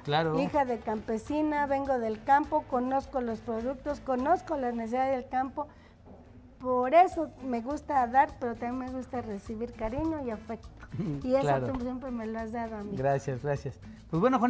Claro. Hija de campesina, vengo del campo, conozco los productos, conozco las necesidades del campo. Por eso me gusta dar, pero también me gusta recibir cariño y afecto. Y eso Claro. tú siempre me lo has dado a mí. Gracias, gracias. Pues bueno, Juan.